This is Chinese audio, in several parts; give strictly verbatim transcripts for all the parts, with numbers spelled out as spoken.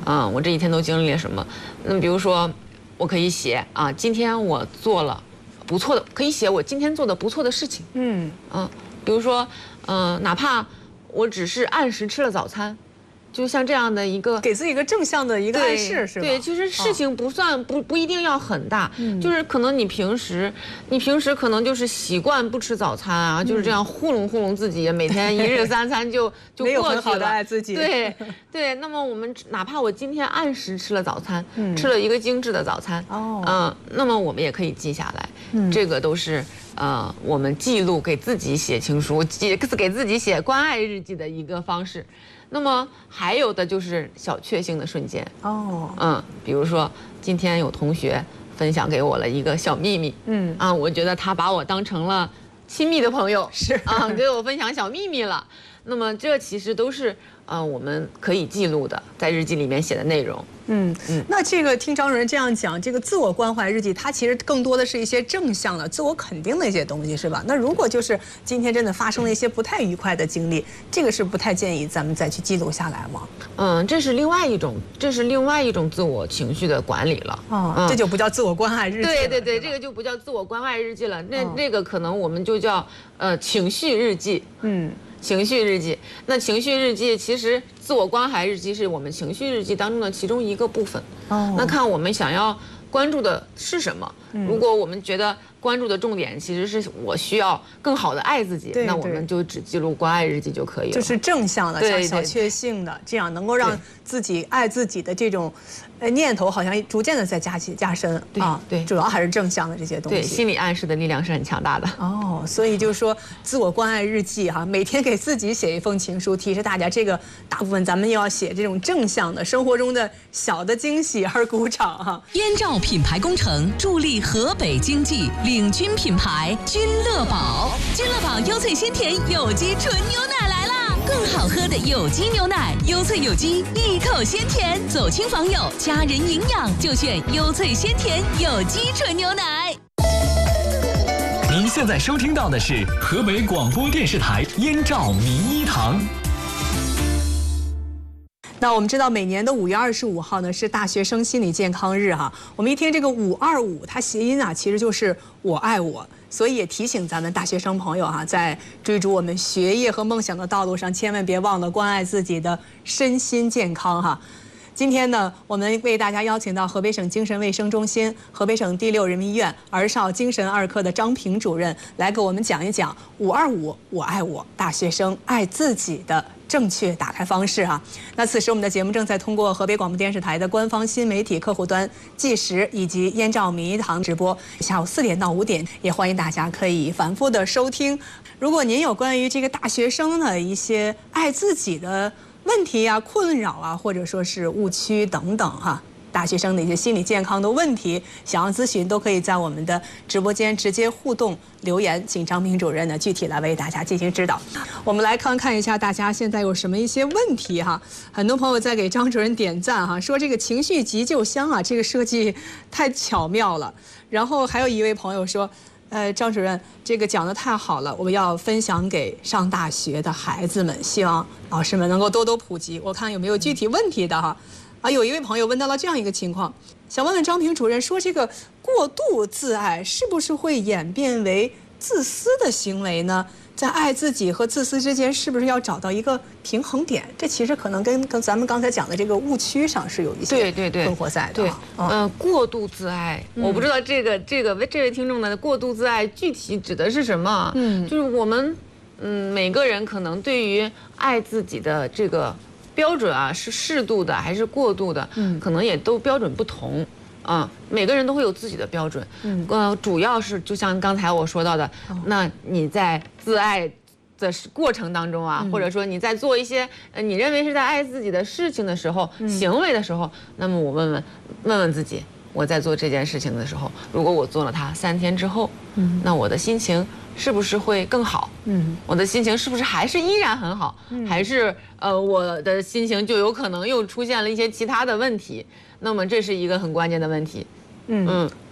嗯，我这一天都经历了什么？那比如说，我可以写啊，今天我做了不错的，可以写我今天做的不错的事情。嗯嗯，比如说，嗯、呃，哪怕我只是按时吃了早餐。就像这样的一个给自己一个正向的一个暗示，是吧？ 对，其实事情不算、哦、不不一定要很大，嗯、就是可能你平时你平时可能就是习惯不吃早餐啊，嗯、就是这样糊弄糊弄自己，每天一日三餐就就过去了。没有很好的爱自己。 对对，那么我们哪怕我今天按时吃了早餐，嗯、吃了一个精致的早餐，哦，嗯、呃，那么我们也可以记下来，嗯、这个都是呃我们记录给自己写情书，记给自己写关爱日记的一个方式。那么还有的就是小确幸的瞬间哦，嗯，比如说今天有同学分享给我了一个小秘密，嗯啊，我觉得他把我当成了亲密的朋友， 是啊，给我分享小秘密了。那么这其实都是呃我们可以记录的，在日记里面写的内容。 嗯嗯，那这个听张主任这样讲，这个自我关怀日记，它其实更多的是一些正向的、自我肯定的一些东西，是吧？那如果就是今天真的发生了一些不太愉快的经历，这个是不太建议咱们再去记录下来吗？ 嗯，这是另外一种，这是另外一种自我情绪的管理了。 哦，嗯、这就不叫自我关爱日记了。 对对对，这个就不叫自我关爱日记了，那、哦、那个可能我们就叫呃情绪日记。嗯。情绪日记，那情绪日记其实自我关怀日记是我们情绪日记当中的其中一个部分。哦，那看我们想要关注的是什么。嗯、如果我们觉得关注的重点其实是我需要更好的爱自己，那我们就只记录关爱日记就可以了。 就是正向的，像小确幸的，这样能够让自己爱自己的这种呃念头好像逐渐的在加起加深啊。 对， 主要还是正向的这些东西。 对，心理暗示的力量是很强大的。 哦，所以就是说自我关爱日记哈，每天给自己写一封情书，提示大家这个大部分咱们要写这种正向的生活中的小的惊喜而鼓掌哈。 燕赵品牌工程助力河北经济，领军品牌君乐宝。君乐宝优萃鲜甜有机纯牛奶来啦！更好喝的有机牛奶，优萃有机，一口鲜甜，走亲访友，家人营养就选优萃鲜甜有机纯牛奶。 您现在收听到的是河北广播电视台燕赵名医堂。 那我们知道每年的五月二十五号呢是大学生心理健康日哈。我们一听这个五二五，它谐音啊其实就是我爱我，所以也提醒咱们大学生朋友哈，在追逐我们学业和梦想的道路上，千万别忘了关爱自己的身心健康哈。今天呢，我们为大家邀请到河北省精神卫生中心、河北省第六人民医院儿少精神二科的张平主任来给我们讲一讲五二五我爱我，大学生爱自己的正确打开方式啊。那此时我们的节目正在通过河北广播电视台的官方新媒体客户端计时以及燕赵名医堂直播，下午四点到五点，也欢迎大家可以反复的收听。如果您有关于这个大学生的一些爱自己的问题啊、困扰啊，或者说是误区等等哈，大学生的一些心理健康的问题，想要咨询都可以在我们的直播间直接互动留言，请张平主任呢具体来为大家进行指导。我们来看看一下大家现在有什么一些问题哈。很多朋友在给张主任点赞哈，说这个情绪急救箱啊，这个设计太巧妙了。然后还有一位朋友说，呃，张主任，这个讲得太好了，我们要分享给上大学的孩子们，希望老师们能够多多普及。我看有没有具体问题的哈。啊，有一位朋友问到了这样一个情况，想问问张平主任，说这个过度自爱是不是会演变为自私的行为呢？在爱自己和自私之间，是不是要找到一个平衡点？这其实可能跟跟咱们刚才讲的这个误区上是有一些对对对困惑在的。 对，嗯、呃，过度自爱，嗯、我不知道这个这个这位听众的过度自爱具体指的是什么？嗯，就是我们嗯每个人可能对于爱自己的这个标准啊，是适度的还是过度的？嗯，可能也都标准不同。啊、嗯，每个人都会有自己的标准，嗯，呃，主要是就像刚才我说到的，哦、那你在自爱的过程当中啊，嗯、或者说你在做一些呃你认为是在爱自己的事情的时候，嗯、行为的时候，那么我问问问问自己，我在做这件事情的时候，如果我做了它三天之后，嗯，那我的心情是不是会更好？嗯，我的心情是不是还是依然很好？嗯，还是呃我的心情就有可能又出现了一些其他的问题？那么这是一个很关键的问题，嗯嗯，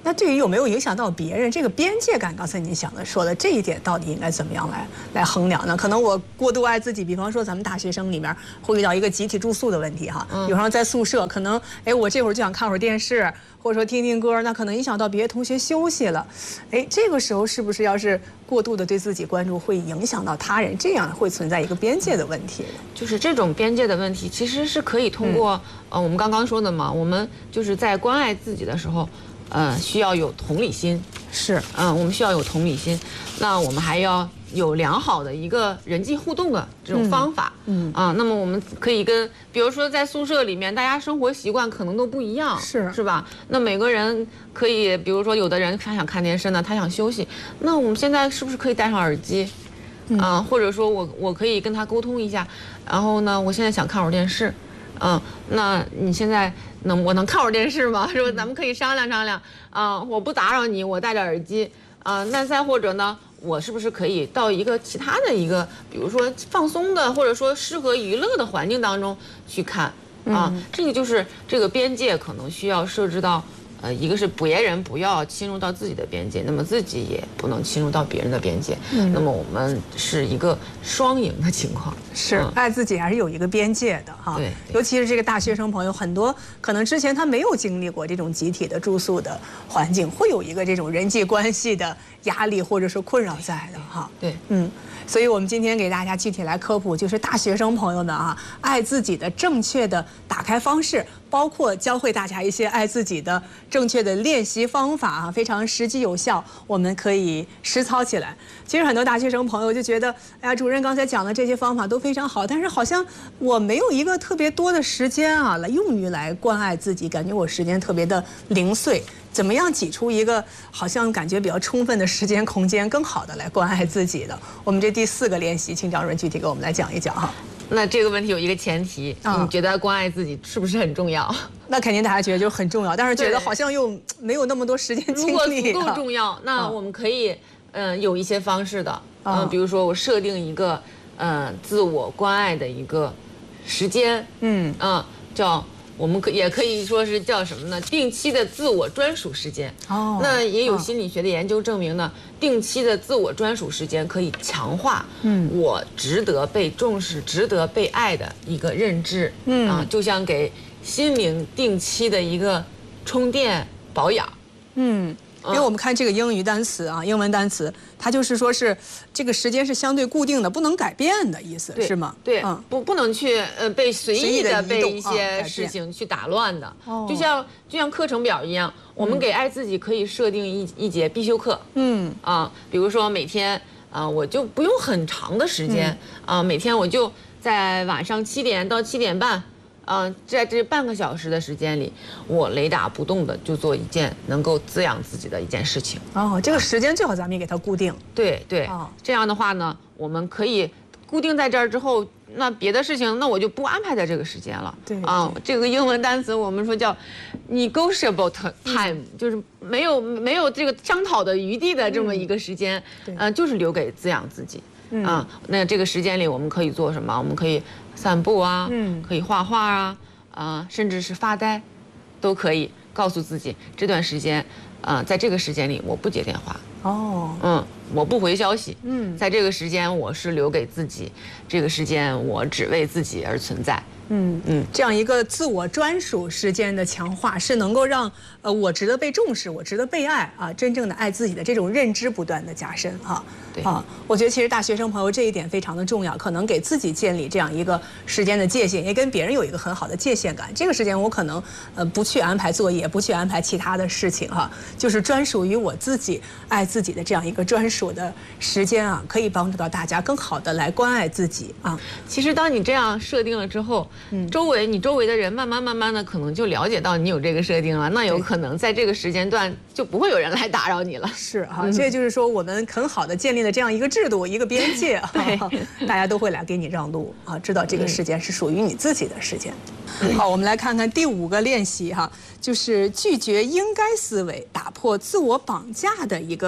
那对于有没有影响到别人这个边界感，刚才您想的说的这一点，到底应该怎么样来来衡量呢？可能我过度爱自己，比方说咱们大学生里面会遇到一个集体住宿的问题哈，比方说在宿舍，可能哎我这会儿就想看会儿电视，或者说听听歌，那可能影响到别的同学休息了，哎，这个时候是不是要是过度的对自己关注，会影响到他人，这样会存在一个边界的问题？ 就是这种边界的问题，其实是可以通过、嗯、呃我们刚刚说的嘛，我们就是在关爱自己的时候。呃，需要有同理心， 是， 嗯、呃，我们需要有同理心。那我们还要有良好的一个人际互动的这种方法，嗯啊、呃，那么我们可以跟，比如说在宿舍里面，大家生活习惯可能都不一样， 是是吧？那每个人可以，比如说有的人他想看电视呢，他想休息，那我们现在是不是可以戴上耳机？啊、呃，或者说我我可以跟他沟通一下，然后呢，我现在想看会儿电视。嗯，那你现在能我能看会儿电视吗？是吧？咱们可以商量商量啊、呃，我不打扰你，我戴着耳机啊、呃。那再或者呢，我是不是可以到一个其他的一个，比如说放松的，或者说适合娱乐的环境当中去看啊？嗯、这个就是这个边界可能需要设置到。呃，一个是别人不要侵入到自己的边界，那么自己也不能侵入到别人的边界。嗯，那么我们是一个双赢的情况。 是，嗯、爱自己还是有一个边界的哈。 对， 尤其是这个大学生朋友，很多可能之前他没有经历过这种集体的住宿的环境，会有一个这种人际关系的压力或者说困扰在的哈。 对， 嗯。所以我们今天给大家具体来科普，就是大学生朋友们啊，爱自己的正确的打开方式，包括教会大家一些爱自己的正确的练习方法啊，非常实际有效，我们可以实操起来。其实很多大学生朋友就觉得，哎呀，主任刚才讲的这些方法都非常好，但是好像我没有一个特别多的时间啊，来用于来关爱自己，感觉我时间特别的零碎。怎么样挤出一个好像感觉比较充分的时间空间，更好的来关爱自己的？我们这第四个练习，请张主任具体给我们来讲一讲哈。 那这个问题有一个前提，啊、你觉得关爱自己是不是很重要？ 那肯定大家觉得就很重要，但是觉得好像又没有那么多时间精力。 如果足够重要，那我们可以嗯、呃、有一些方式的，嗯、呃，比如说我设定一个嗯、呃、自我关爱的一个时间，嗯嗯、呃，叫。我们可也可以说是叫什么呢？定期的自我专属时间。哦，那也有心理学的研究证明呢，定期的自我专属时间可以强化嗯我值得被重视、值得被爱的一个认知。嗯啊，就像给心灵定期的一个充电保养。嗯。 因为我们看这个英语单词啊，英文单词，它就是说是这个时间是相对固定的，不能改变的意思，是吗？ 对，嗯、不不能去呃被随意的被一些事情去打乱的，哦、就像就像课程表一样，我们给爱自己可以设定一一节必修课，嗯啊，比如说每天啊，我就不用很长的时间、嗯、啊，每天我就在晚上七点到七点半。嗯、呃，在这半个小时的时间里，我雷打不动的就做一件能够滋养自己的一件事情。 哦，这个时间最好咱们也给它固定。 对对、哦，这样的话呢，我们可以固定在这儿之后，那别的事情那我就不安排在这个时间了。对啊、呃，这个英文单词我们说叫 negotiable time，、嗯、就是没有没有这个商讨的余地的这么一个时间，嗯、呃，就是留给滋养自己。嗯啊，那这个时间里我们可以做什么？我们可以散步啊，嗯，可以画画啊，啊，甚至是发呆，都可以告诉自己这段时间，啊，在这个时间里我不接电话。哦，嗯，我不回消息。嗯，在这个时间我是留给自己，这个时间我只为自己而存在。 嗯嗯，这样一个自我专属时间的强化，是能够让呃我值得被重视，我值得被爱啊，真正的爱自己的这种认知不断的加深哈。 对啊，我觉得其实大学生朋友这一点非常的重要，可能给自己建立这样一个时间的界限，也跟别人有一个很好的界限感。这个时间我可能呃不去安排作业，不去安排其他的事情哈，就是专属于我自己爱自己的这样一个专属的时间啊，可以帮助到大家更好的来关爱自己啊。 其实当你这样设定了之后，嗯，周围你周围的人慢慢慢慢的可能就了解到你有这个设定了，那有可能在这个时间段就不会有人来打扰你了。 是哈、啊，这就是说我们很好的建立了这样一个制度，一个边界，对，大家都会来给你让路啊，知道这个时间是属于你自己的时间。好，我们来看看第五个练习哈，就是拒绝应该思维，打破自我绑架的一个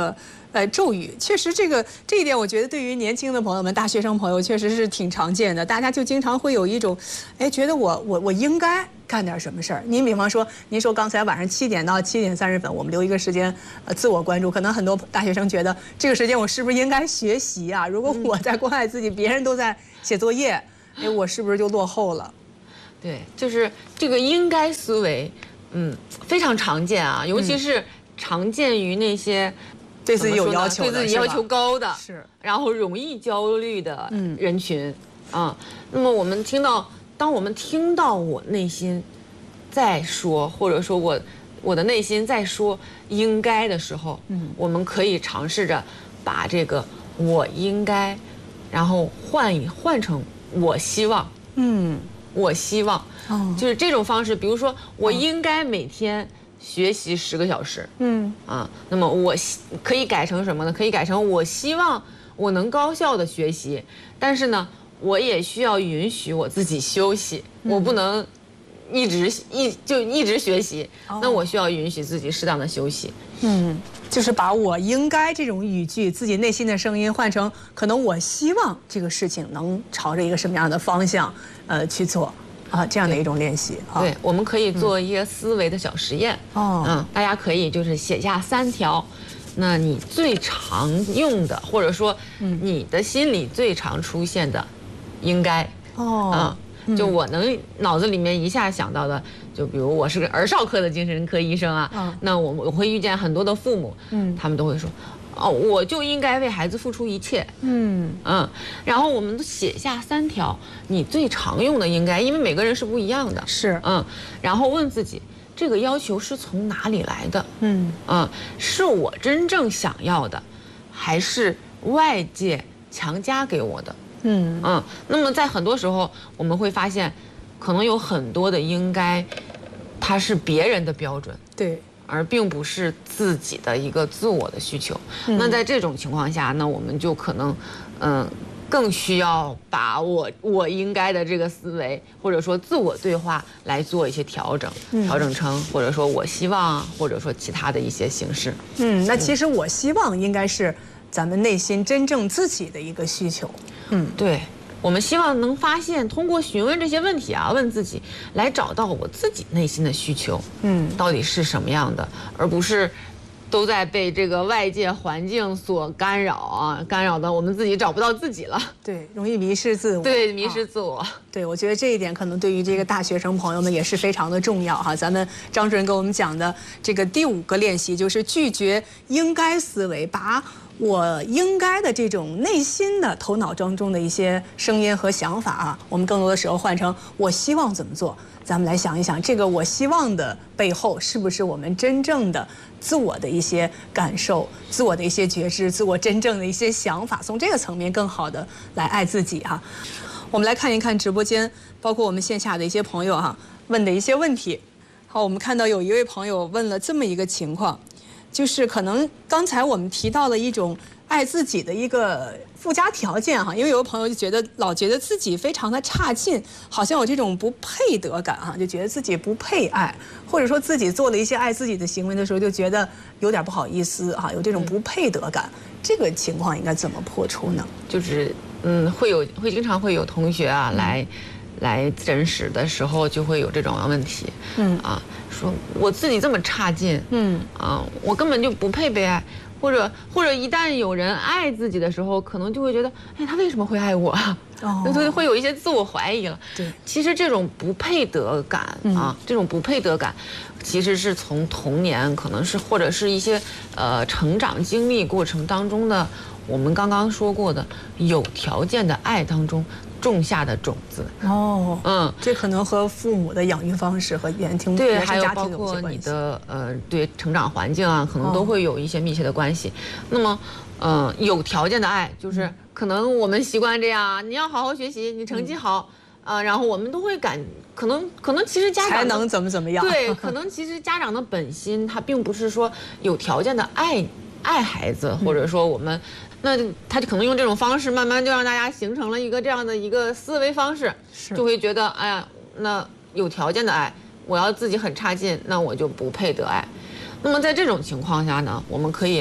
呃咒语。确实，这个这一点，我觉得对于年轻的朋友们、大学生朋友，确实是挺常见的。大家就经常会有一种，哎，觉得我我我应该干点什么事儿。您比方说，您说刚才晚上七点到七点三十分，我们留一个时间，呃，自我关注。可能很多大学生觉得，这个时间我是不是应该学习啊？如果我在关爱自己，别人都在写作业，哎，我是不是就落后了？ 对，就是这个应该思维，嗯，非常常见啊，尤其是常见于那些对自己有要求的、 对自己要求高的， 是， 然后容易焦虑的人群啊。那么我们听到，当我们听到我内心在说，或者说我我的内心在说应该的时候，嗯，我们可以尝试着把这个我应该，然后换一换成我希望，嗯。我希望，就是这种方式。比如说，我应该每天学习十个小时，嗯啊，那么我可以改成什么呢？可以改成我希望我能高效的学习，但是呢，我也需要允许我自己休息，我不能一直一就一直学习，那我需要允许自己适当的休息。 嗯，就是把我应该这种语句，自己内心的声音换成可能我希望这个事情能朝着一个什么样的方向。呃，去做啊，这样的一种练习。 对，我们可以做一个思维的小实验。哦，嗯，大家可以就是写下三条，那你最常用的，或者说你的心里最常出现的，应该。哦，嗯，就我能脑子里面一下想到的，就比如我是个儿少科的精神科医生啊，嗯，那我我会遇见很多的父母，嗯，他们都会说。哦，我就应该为孩子付出一切。嗯嗯，然后我们都写下三条你最常用的应该，因为每个人是不一样的。 是， 嗯，然后问自己，这个要求是从哪里来的？嗯嗯，是我真正想要的，还是外界强加给我的？嗯嗯，那么在很多时候我们会发现，可能有很多的应该，它是别人的标准。 对。 而并不是自己的一个自我的需求。嗯、那在这种情况下，那我们就可能，嗯、呃，更需要把我我应该的这个思维，或者说自我对话来做一些调整，嗯、调整成或者说我希望，或者说其他的一些形式。 嗯，那其实我希望应该是咱们内心真正自己的一个需求。 嗯，对。我们希望能发现，通过询问这些问题啊，问自己，来找到我自己内心的需求，嗯，到底是什么样的，而不是都在被这个外界环境所干扰啊，干扰的我们自己找不到自己了。 对，容易迷失自我。 对，迷失自我。 啊、对，我觉得这一点可能对于这个大学生朋友们也是非常的重要哈。咱们张主任给我们讲的这个第五个练习就是拒绝应该思维，把我应该的这种内心的头脑当中的一些声音和想法啊，我们更多的时候换成我希望怎么做。咱们来想一想，这个我希望的背后，是不是我们真正的自我的一些感受、自我的一些觉知、自我真正的一些想法，从这个层面更好的来爱自己哈。我们来看一看直播间，包括我们线下的一些朋友哈问的一些问题。好，我们看到有一位朋友问了这么一个情况。就是可能刚才我们提到了一种爱自己的一个附加条件哈，因为有的朋友就觉得老觉得自己非常的差劲，好像有这种不配得感哈，就觉得自己不配爱，或者说自己做了一些爱自己的行为的时候，就觉得有点不好意思哈，有这种不配得感，这个情况应该怎么破除呢？ 就是嗯，会有会经常会有同学啊来。嗯来诊室的时候就会有这种问题，嗯啊，说我自己这么差劲，嗯啊，我根本就不配被爱，或者或者一旦有人爱自己的时候，可能就会觉得，哎，他为什么会爱我啊？哦，就会有一些自我怀疑了。 对， 其实这种不配得感啊，这种不配得感，其实是从童年，可能是或者是一些呃成长经历过程当中的，我们刚刚说过的有条件的爱当中。种下的种子哦，嗯，这可能和父母的养育方式和原生对，还有包括你的呃对成长环境啊，可能都会有一些密切的关系。那么，呃，有条件的爱就是可能我们习惯这样，你要好好学习，你成绩好，啊，然后我们都会感可能可能其实家长才能怎么怎么样？ 对，可能其实家长的本心他并不是说有条件的爱爱孩子，或者说我们。那他就可能用这种方式，慢慢就让大家形成了一个这样的一个思维方式，就会觉得，哎呀，那有条件的爱，我要自己很差劲，那我就不配得爱。那么在这种情况下呢，我们可以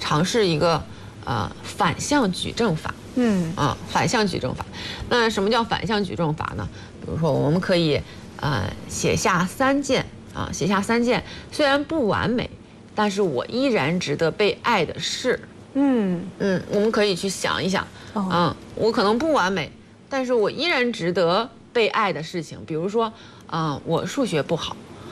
尝试一个呃反向举证法。嗯啊，反向举证法。那什么叫反向举证法呢？比如说，我们可以呃写下三件啊，写下三件虽然不完美，但是我依然值得被爱的事。嗯嗯，我们可以去想一想，哦、嗯，我可能不完美，但是我依然值得被爱的事情。比如说，啊、呃，我数学不好。